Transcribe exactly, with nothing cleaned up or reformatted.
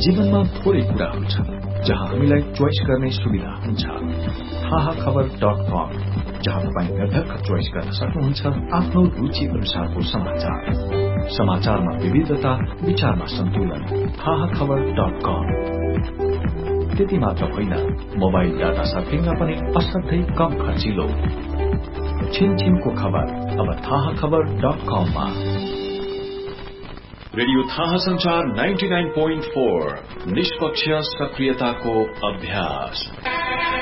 जीवनमा थोरै कुराहरू छन् जहाँ हामीलाई चोइस गर्ने सुविधा हुन्छ। थाहा खबर डट कम, जहाँ तपाईँ निर्धक्क चोइस गर्न सक्नुहुन्छ आफ्नो रुचि अनुसारको समाचार। समाचारमा विविधता, विचारमा सन्तुलन। थाहा खबर डट कम। त्यति मात्र होइन, मोबाइल डाटा सर्फिङमा पनि असाध्यै कम खर्चिलो। छिनछिनको खबर अब थाहा खबर डट कममा। रेडियो थाहा संचार नाइन्टी नाइन पोइन्ट फोर, निष्पक्ष सक्रियताको अभ्यास।